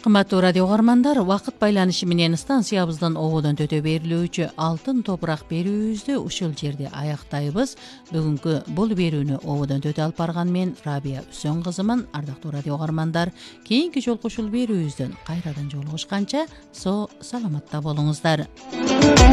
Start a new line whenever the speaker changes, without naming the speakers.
Кымбаттуу радио угармандар, убакыт байланышы менен станциябыздан ободон төтө берилүүчү Алтын топурак берүүбүздү ушул жерде аяктайбыз. Бүгүнкү бул берүүнү ободон төтө алып барган мен Рабия Үсөн кызымын. Ардактуу радио угармандар, кийинки жолку ушул берүүбүздөн кайрадан жолугушканча саламатта болуңуздар.